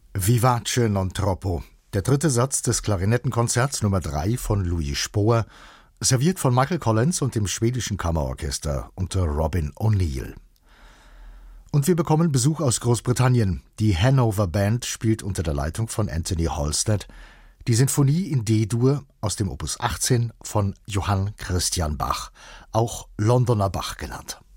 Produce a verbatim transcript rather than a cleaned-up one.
Vivace non troppo, der dritte Satz des Klarinettenkonzerts Nummer drei von Louis Spohr, serviert von Michael Collins und dem schwedischen Kammerorchester unter Robin O'Neill. Und wir bekommen Besuch aus Großbritannien. Die Hanover Band spielt unter der Leitung von Anthony Halstead die Sinfonie in D-Dur aus dem Opus achtzehn von Johann Christian Bach, auch Londoner Bach genannt.